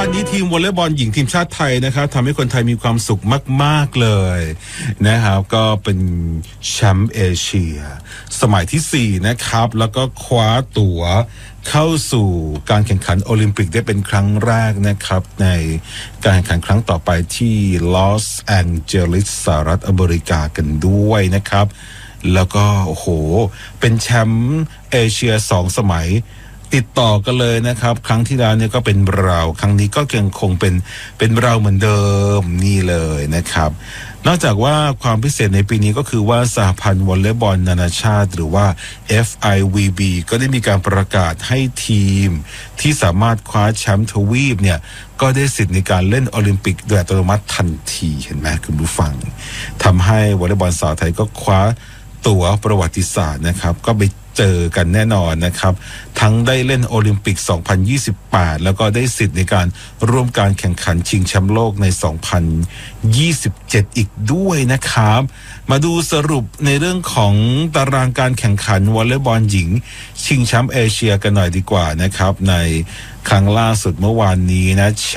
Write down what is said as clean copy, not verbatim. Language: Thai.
านนี้ทีมวอลเลย์บอลหญิงทีมชาติไทยนะครับทำให้คนไทยมีความสุขมากๆเลยนะครับก็เป็นแชมป์เอเชียสมัยที่4นะครับแล้วก็คว้าตั๋วเข้าสู่การแข่งขันโอลิมปิกได้เป็นครั้งแรกนะครับในการแข่งขันครั้งต่อไปที่ลอสแองเจลิสสหรัฐอเมริกากันด้วยนะครับแล้วก็โอ้โหเป็นแชมป์เอเชีย2 สมัยติดต่อกันเลยนะครับครั้งที่แล้วเนี่ยก็เป็นเราครั้งนี้ก็ยังคงเป็นเราเหมือนเดิมนี่เลยนะครับนอกจากว่าความพิเศษในปีนี้ก็คือว่าสหพันธ์วอลเลย์บอลนานาชาติหรือว่า FIVB ก็ได้มีการประกาศให้ทีมที่สามารถคว้าแชมป์ทวีปเนี่ยก็ได้สิทธิ์ในการเล่นโอลิมปิกโดยอัตโนมัติทันทีเห็นไหมคุณผู้ฟังทำให้วอลเลย์บอลสาวไทยก็คว้าตั๋วประวัติศาสตร์นะครับก็ไปเจอกันแน่นอนนะครับทั้งได้เล่นโอลิมปิก 2028 แล้วก็ได้สิทธิ์ในการร่วมการแข่งขันชิงแชมป์โลกใน 2027 อีกด้วยนะครับมาดูสรุปในเรื่องของตารางการแข่งขันวอลเลย์บอลหญิงชิงแชมป์เอเชียกันหน่อยดีกว่านะครับในครั้งล่าสุดเมื่อวานนี้นะ